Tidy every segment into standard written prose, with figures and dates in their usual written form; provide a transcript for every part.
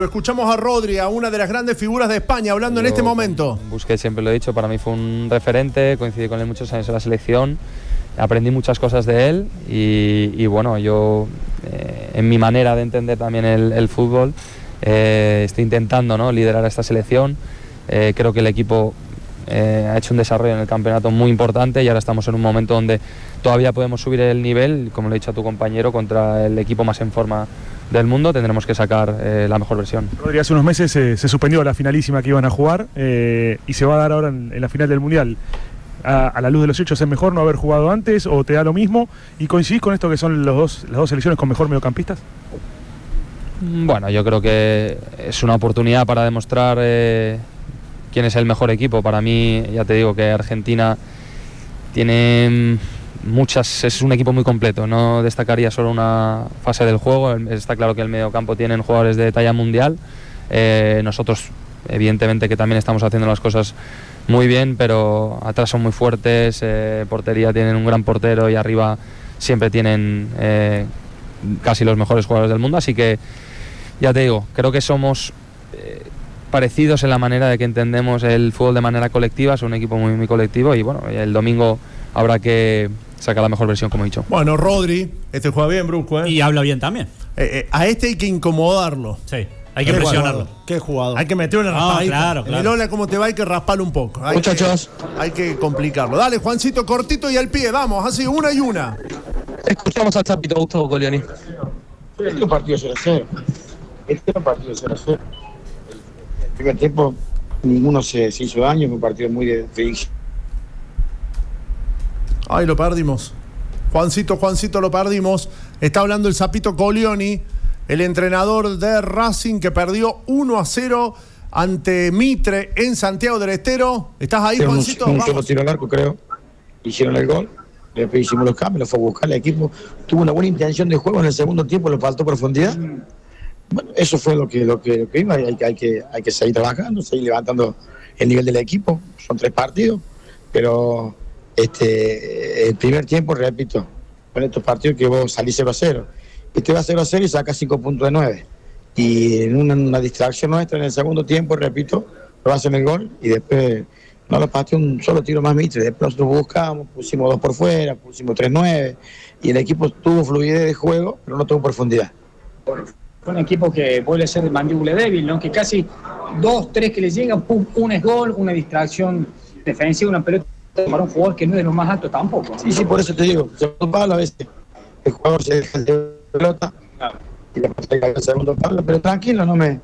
Escuchamos a Rodri, a una de las grandes figuras de España, hablando en este momento. Busquets, siempre lo he dicho, para mí fue un referente, coincidí con él muchos años en la selección, aprendí muchas cosas de él y bueno, yo en mi manera de entender también el fútbol estoy intentando, ¿no?, liderar a esta selección. Creo que el equipo ha hecho un desarrollo en el campeonato muy importante y ahora estamos en un momento donde todavía podemos subir el nivel, como le he dicho a tu compañero, contra el equipo más en forma del mundo. Tendremos que sacar la mejor versión. Rodri, hace unos meses se suspendió la finalísima que iban a jugar y se va a dar ahora en la final del Mundial. A la luz de los hechos, ¿es mejor no haber jugado antes o te da lo mismo? ¿Y coincidís con esto que son las dos selecciones con mejor mediocampistas? Bueno, yo creo que es una oportunidad para demostrar quién es el mejor equipo. Para mí, ya te digo que Argentina tiene es un equipo muy completo. No destacaría solo una fase del juego. Está claro que el mediocampo tienen jugadores de talla mundial. Nosotros, evidentemente, que también estamos haciendo las cosas muy bien, pero atrás son muy fuertes. Portería tienen un gran portero y arriba siempre tienen casi los mejores jugadores del mundo. Así que, ya te digo, creo que somos parecidos en la manera de que entendemos el fútbol de manera colectiva. Es un equipo muy, muy colectivo y bueno, el domingo habrá que sacar la mejor versión, como he dicho. Bueno, Rodri, juega bien, Brusco, Y habla bien también. A este hay que incomodarlo. Sí, hay que presionarlo. Qué jugador. Hay que meterle una raspadita. Claro. En el hola, ¿cómo te va? Hay que rasparlo un poco. Muchachos. Hay que complicarlo. Dale, Juancito, cortito y al pie. Vamos, así, una y una. Escuchamos al Zapito Gustavo Colioni. Este es un partido 0-0. Este es un partido 0-0. El primer tiempo ninguno se hizo daño, fue un partido muy de Ay, lo perdimos. Juancito, lo perdimos. Está hablando el Zapito Colioni, el entrenador de Racing que perdió 1-0 ante Mitre en Santiago del Estero. ¿Estás ahí, Juancito? Un solo tiro al arco, creo. Hicieron el gol. Después hicimos los cambios, lo fue a buscar el equipo. Tuvo una buena intención de juego en el segundo tiempo, le faltó profundidad. Bueno, eso fue lo que iba. Hay que seguir trabajando, seguir levantando el nivel del equipo. Son 3 partidos, pero el primer tiempo, repito, con estos partidos que vos salís 0-0, te vas 0-0 y sacas 5 puntos de 9. Y en una distracción nuestra en el segundo tiempo, repito, lo hacen el gol y después no lo pateó un solo tiro más Mitre. Después nosotros buscamos, pusimos 2 por fuera, pusimos 3-9 y el equipo tuvo fluidez de juego, pero no tuvo profundidad. Fue un equipo que vuelve a ser de mandíbula débil, ¿no? Que casi 2, 3 que le llegan, pum, un es gol, una distracción defensiva, una pelota para un jugador que no es de lo más alto tampoco. Sí, por eso te digo, segundo palo a veces el jugador se deja de pelota y después llega el segundo palo, pero tranquilo, no me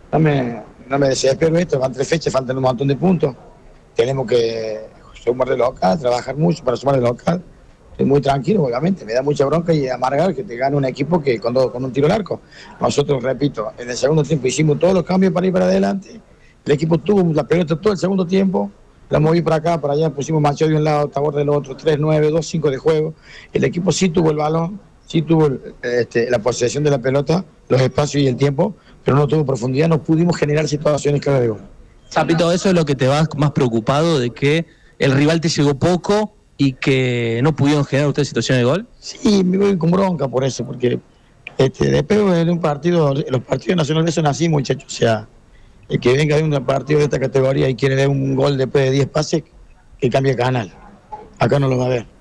desespero esto, van 3 fechas, faltan un montón de puntos, tenemos que sumar de local, trabajar mucho para sumar de local. Estoy muy tranquilo, obviamente, me da mucha bronca y amargar que te gane un equipo que con un tiro al arco. Nosotros, repito, en el segundo tiempo hicimos todos los cambios para ir para adelante, el equipo tuvo la pelota todo el segundo tiempo, la moví para acá, para allá, pusimos Machado de un lado, Tabor del otro, 3-9, 2-5 de juego. El equipo sí tuvo el balón, sí tuvo la posesión de la pelota, los espacios y el tiempo, pero no tuvo profundidad, no pudimos generar situaciones claras de gol. Zapito, ¿eso es lo que te vas más preocupado, de que el rival te llegó poco y que no pudieron generar ustedes situaciones de gol? Sí, me voy con bronca por eso, porque después de un partido, los partidos nacionales son así, muchachos, o sea, el que venga de un partido de esta categoría y quiere ver un gol después de 10 pases, que cambie canal. Acá no lo va a ver.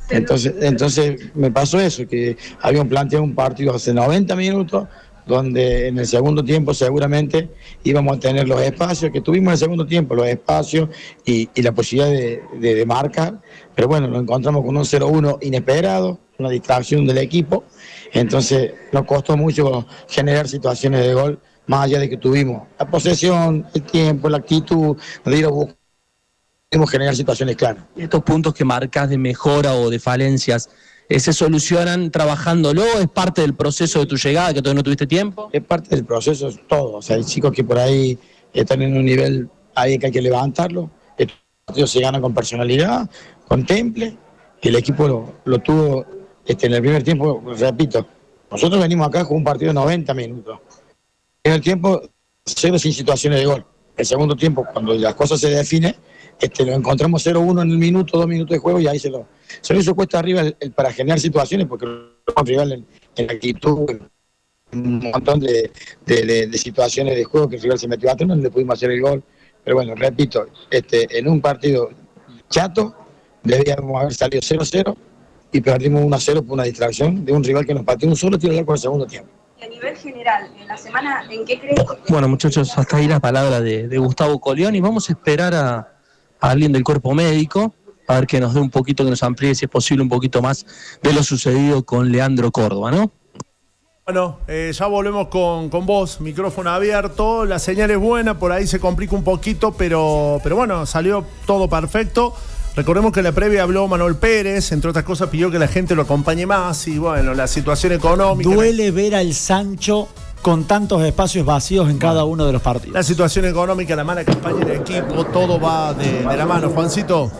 Entonces me pasó eso, que habían planteado un partido hace 90 minutos, donde en el segundo tiempo seguramente íbamos a tener los espacios que tuvimos en el segundo tiempo, los espacios y la posibilidad de marcar, pero bueno, nos encontramos con un 0-1 inesperado, una distracción del equipo, entonces nos costó mucho generar situaciones de gol, más allá de que tuvimos la posesión, el tiempo, la actitud, de ir a buscar, pudimos generar situaciones claras. ¿Y estos puntos que marcas de mejora o de falencias, se solucionan trabajándolo? ¿Es parte del proceso de tu llegada, que todavía no tuviste tiempo? Es parte del proceso, es todo. O sea, hay chicos que por ahí están en un nivel ahí que hay que levantarlo. Estos partidos se ganan con personalidad, con temple. El equipo lo tuvo en el primer tiempo, repito. Nosotros venimos acá con un partido de 90 minutos. En el tiempo, 0 sin situaciones de gol. El segundo tiempo, cuando las cosas se definen, lo encontramos 0-1 en el minuto, 2 minutos de juego y ahí se lo hizo cuesta arriba para generar situaciones, porque el rival en la actitud, un montón de situaciones de juego que el rival se metió atrás, no le pudimos hacer el gol. Pero bueno, repito, en un partido chato debíamos haber salido 0-0 y perdimos 1-0 por una distracción de un rival que nos pateó un solo tiro al arco en el segundo tiempo. Y a nivel general, en la semana, ¿en qué crees? Bueno, muchachos, hasta ahí la palabra de Gustavo Colioni. Vamos a esperar a alguien del cuerpo médico, a ver que nos dé un poquito, que nos amplíe, si es posible, un poquito más de lo sucedido con Leandro Córdoba, ¿no? Bueno, ya volvemos con vos, micrófono abierto, la señal es buena, por ahí se complica un poquito, pero bueno, salió todo perfecto. Recordemos que en la previa habló Manuel Pérez, entre otras cosas pidió que la gente lo acompañe más y bueno, la situación económica. Duele ver al Sancho con tantos espacios vacíos en cada uno de los partidos. La situación económica, la mala campaña del equipo, todo va de la mano. Juancito.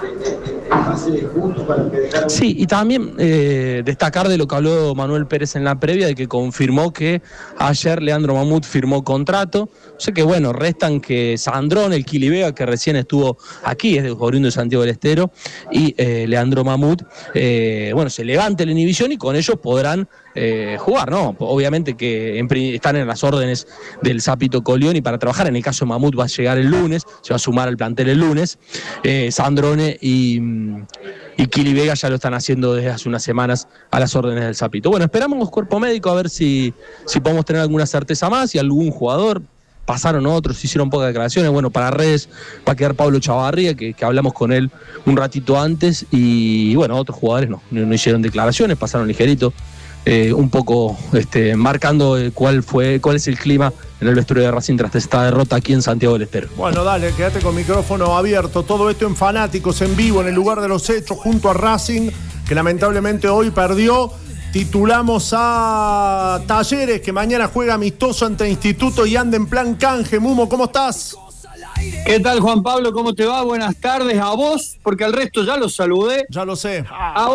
Sí, y también destacar de lo que habló Manuel Pérez en la previa, de que confirmó que ayer Leandro Mamut firmó contrato. O sea que bueno, restan que Sandrón, el Kili Vega, que recién estuvo aquí, es de oriundo de Santiago del Estero, y Leandro Mamut, bueno, se levante la inhibición y con ellos podrán jugar, ¿no? Obviamente que están en las órdenes del Sapito Colioni para trabajar. En el caso de Mamut va a llegar el lunes, se va a sumar al plantel el lunes. Sandrone y Kili Vega ya lo están haciendo desde hace unas semanas a las órdenes del Sapito. Bueno, esperamos los cuerpos médicos a ver si podemos tener alguna certeza más y algún jugador. Pasaron otros, hicieron pocas declaraciones. Bueno, para redes va a quedar Pablo Chavarría, que hablamos con él un ratito antes. Y bueno, otros jugadores no hicieron declaraciones, pasaron ligerito. Un poco marcando cuál es el clima en el vestuario de Racing tras esta derrota aquí en Santiago del Estero. Bueno, dale, quédate con micrófono abierto. Todo esto en Fanáticos, en vivo, en el lugar de los hechos, junto a Racing, que lamentablemente hoy perdió. Titulamos a Talleres, que mañana juega amistoso ante Instituto y anda en plan canje. Mumo, ¿cómo estás? ¿Qué tal, Juan Pablo? ¿Cómo te va? Buenas tardes a vos, porque al resto ya los saludé. Ya lo sé. A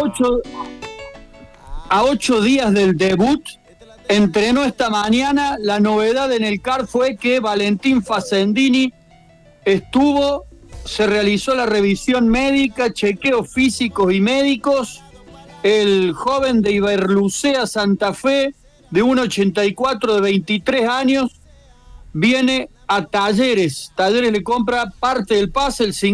8 días del debut, entrenó esta mañana. La novedad en el CAR fue que Valentín Facendini se realizó la revisión médica, chequeos físicos y médicos. El joven de Iberlucea Santa Fe, de 1,84, de 23 años, viene a Talleres. Talleres le compra parte del pase, el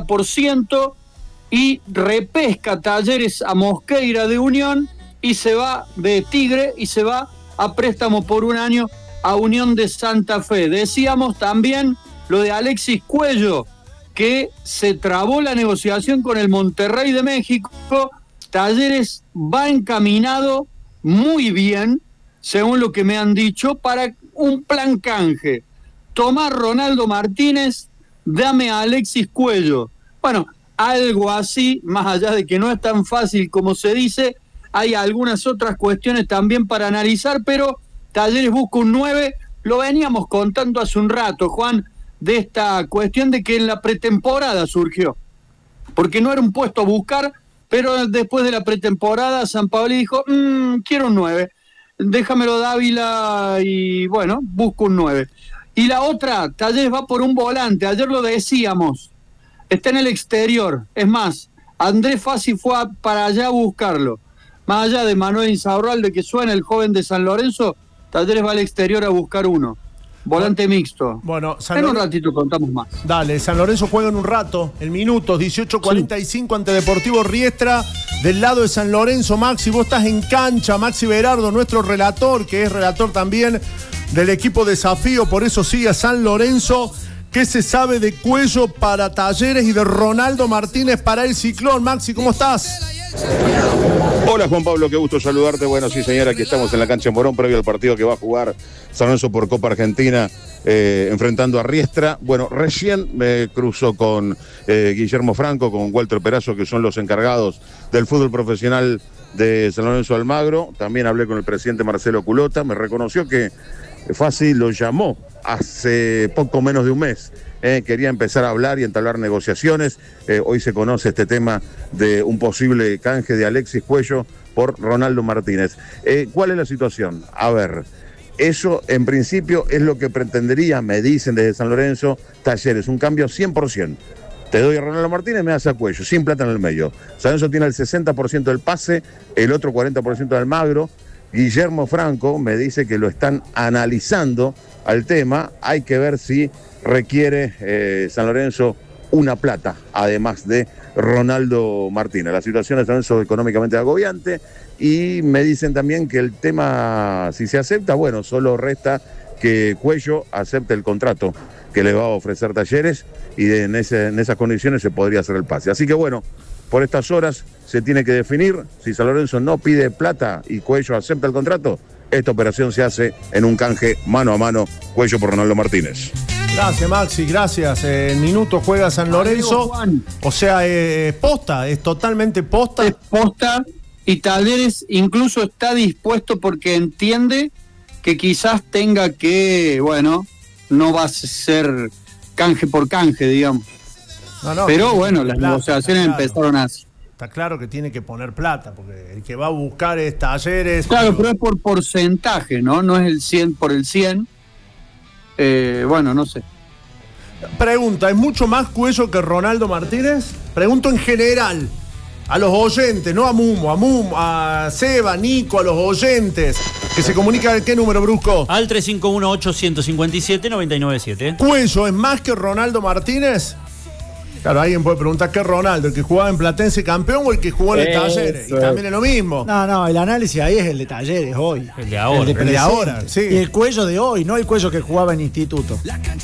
50%, y repesca Talleres a Mosqueira de Unión, y se va de Tigre, y se va a préstamo por un año a Unión de Santa Fe. Decíamos también lo de Alexis Cuello, que se trabó la negociación con el Monterrey de México. Talleres va encaminado muy bien, según lo que me han dicho, para un plan canje. Tomá Ronaldo Martínez, dame a Alexis Cuello. Bueno, algo así, más allá de que no es tan fácil como se dice, hay algunas otras cuestiones también para analizar, pero Talleres busca un 9. Lo veníamos contando hace un rato, Juan, de esta cuestión de que en la pretemporada surgió, porque no era un puesto a buscar, pero después de la pretemporada Sampaoli dijo, quiero un 9, déjamelo Dávila, y bueno, busco un 9. Y la otra, Talleres va por un volante, ayer lo decíamos, está en el exterior, es más, Andrés Fassi fue para allá a buscarlo. Más allá de Manuel Insaurralde, que suena el joven de San Lorenzo, Talleres va al exterior a buscar uno. Volante mixto. Bueno, en un ratito contamos más. Dale, San Lorenzo juega en un rato, en minutos, 18:45 ante Deportivo Riestra, del lado de San Lorenzo. Maxi, vos estás en cancha, Maxi Berardo, nuestro relator, que es relator también del equipo Desafío, por eso sigue a San Lorenzo. ¿Qué se sabe de Cuello para Talleres y de Ronaldo Martínez para el Ciclón? Maxi, ¿cómo estás? Hola Juan Pablo, qué gusto saludarte. Bueno, sí señora, aquí estamos en la cancha de Morón, previo al partido que va a jugar San Lorenzo por Copa Argentina, enfrentando a Riestra. Bueno, recién me cruzo con Guillermo Franco, con Walter Perazo, que son los encargados del fútbol profesional de San Lorenzo Almagro. También hablé con el presidente Marcelo Culota, me reconoció que Fassi lo llamó hace poco menos de un mes. Quería empezar a hablar y entablar negociaciones. Hoy se conoce este tema de un posible canje de Alexis Cuello por Ronaldo Martínez. ¿Cuál es la situación? A ver, eso en principio es lo que pretendería, me dicen desde San Lorenzo, Talleres, un cambio 100%. Te doy a Ronaldo Martínez, me das a Cuello, sin plata en el medio. San Lorenzo tiene el 60% del pase, el otro 40% de Almagro. Guillermo Franco me dice que lo están analizando al tema. Hay que ver si requiere San Lorenzo una plata, además de Ronaldo Martínez. La situación de San Lorenzo es económicamente agobiante y me dicen también que el tema, si se acepta, bueno, solo resta que Cuello acepte el contrato que le va a ofrecer Talleres y en esas condiciones se podría hacer el pase. Así que bueno, por estas horas se tiene que definir si San Lorenzo no pide plata y Cuello acepta el contrato. Esta operación se hace en un canje mano a mano, Cuello por Ronaldo Martínez. Gracias, Maxi, gracias. En minuto juega San Lorenzo. O sea, posta, es totalmente posta. Es posta y Talleres incluso está dispuesto porque entiende que quizás tenga que, bueno, no va a ser canje por canje, digamos. No, pero bueno, las negociaciones empezaron así. Está claro que tiene que poner plata, porque el que va a buscar es Talleres. Claro, pero es por porcentaje, ¿no? No es el 100 por el 100. Bueno, no sé. Pregunta, ¿es mucho más Cuello que Ronaldo Martínez? Pregunto en general, a los oyentes, no a Mumo, a Seba, Nico, a los oyentes, que se comunican ¿a qué número, Brusco? Al 351-857-997. ¿Cuello es más que Ronaldo Martínez? Claro, alguien puede preguntar qué Ronaldo, el que jugaba en Platense campeón o el que jugó en el Talleres. Y también es lo mismo. No, el análisis ahí es el de Talleres hoy. El de ahora. El de ahora, sí. Y el Cuello de hoy, no el Cuello que jugaba en Instituto.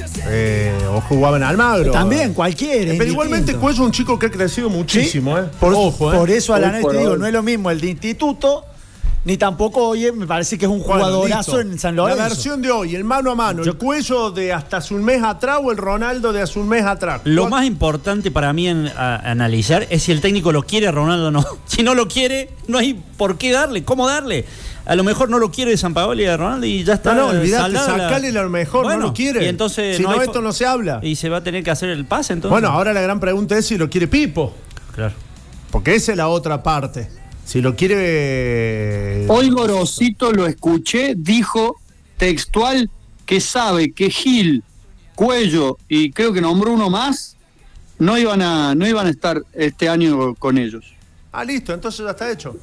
O jugaba en Almagro. También, cualquiera. Pero igualmente Cuello es un chico que ha crecido muchísimo, ¿sí? Por eso al análisis te digo, no es lo mismo el de Instituto, ni tampoco hoy me parece que es un jugadorazo en San Lorenzo. La versión de hoy, el mano a mano, el Cuello de hasta hace un mes atrás o el Ronaldo de hace un mes atrás. Lo más importante para mí analizar es si el técnico lo quiere a Ronaldo o no. Si no lo quiere, no hay por qué darle, cómo darle. A lo mejor no lo quiere Sampaoli a Ronaldo y ya está. No, olvidate, sacale a lo mejor, bueno, no lo quiere. Y entonces si no, esto no se habla. Y se va a tener que hacer el pase entonces. Bueno, ahora la gran pregunta es si lo quiere Pipo. Claro. Porque esa es la otra parte. Si lo quiere... Hoy Gorosito lo escuché, dijo textual que sabe que Gil, Cuello y creo que nombró uno más, no iban a estar este año con ellos. Ah, listo, entonces ya está hecho.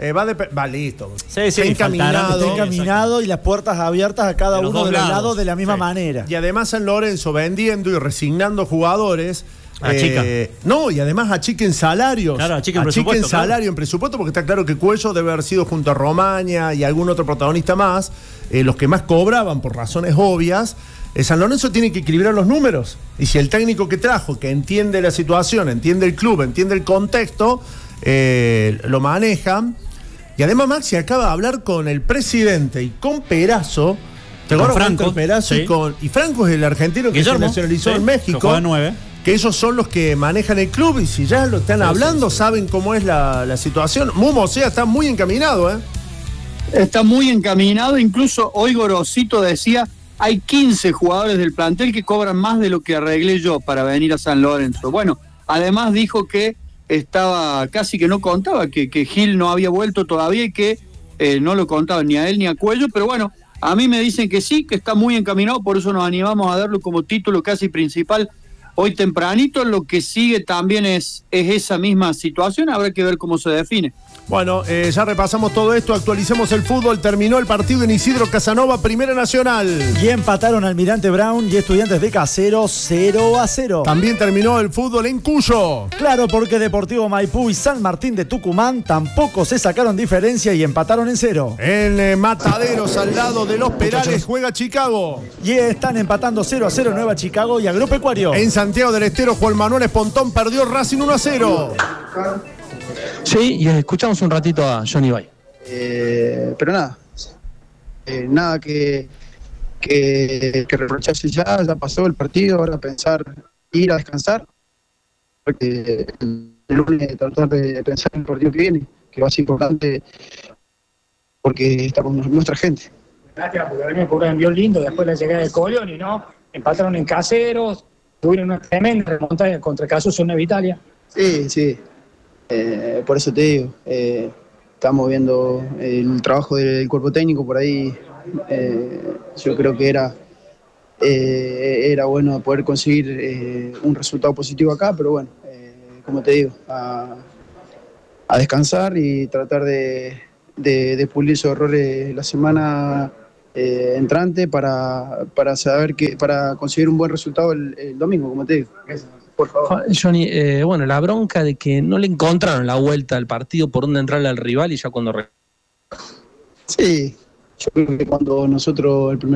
Va listo. Sí, está encaminado y las puertas abiertas a cada uno de los lados de la misma manera. Y además San Lorenzo vendiendo y resignando jugadores. No, y además achiquen salarios. Claro, achiquen salario en presupuesto, porque está claro que Cuello debe haber sido junto a Romaña y algún otro protagonista más, los que más cobraban por razones obvias. San Lorenzo tiene que equilibrar los números. Y si el técnico que trajo, que entiende la situación, entiende el club, entiende el contexto, lo maneja. Y además Maxi acaba de hablar con el presidente y con Perazo. Con Franco. Perazo sí. y Franco es el argentino que se nacionalizó en México. Juega 9. Que ellos son los que manejan el club y si ya lo están hablando, saben cómo es la situación. Mumo, o sea, está muy encaminado, ¿eh? Está muy encaminado, incluso hoy Gorosito decía, hay 15 jugadores del plantel que cobran más de lo que arreglé yo para venir a San Lorenzo. Bueno, además dijo que estaba, casi que no contaba, que Gil no había vuelto todavía y que no lo contaba ni a él ni a Cuello, pero bueno, a mí me dicen que sí, que está muy encaminado, por eso nos animamos a darlo como título casi principal hoy tempranito. Lo que sigue también es esa misma situación, habrá que ver cómo se define. Bueno, ya repasamos todo esto, actualicemos el fútbol, terminó el partido en Isidro Casanova, Primera Nacional. Y empataron Almirante Brown y Estudiantes de Casero 0-0. También terminó el fútbol en Cuyo. Claro, porque Deportivo Maipú y San Martín de Tucumán tampoco se sacaron diferencia y empataron en 0. En Mataderos, al lado de los Perales, juega Chicago. Y están empatando 0-0 Nueva Chicago y Agropecuario. En Santiago del Estero, Juan Manuel Espontón perdió Racing 1-0. Sí, y escuchamos un ratito a Johnny Bay. Pero nada que reprocharse ya pasó el partido, ahora pensar, ir a descansar, porque el lunes tratar de pensar en el partido que viene, que va a ser importante porque está con nuestra gente. Gracias, porque venimos por un envío lindo después de la llegada de Colioni, ¿no? Empataron en Caseros, tuvieron una tremenda remontada contra Casos en Italia. Sí. Por eso te digo, estamos viendo el trabajo del cuerpo técnico por ahí. Yo creo que era bueno poder conseguir un resultado positivo acá, pero bueno, como te digo, a descansar y tratar de de pulir esos errores la semana entrante para conseguir un buen resultado el domingo, como te digo. Por favor. Johnny, bueno, la bronca de que no le encontraron la vuelta al partido por dónde entrarle al rival y ya cuando... Sí, yo creo que cuando nosotros el primer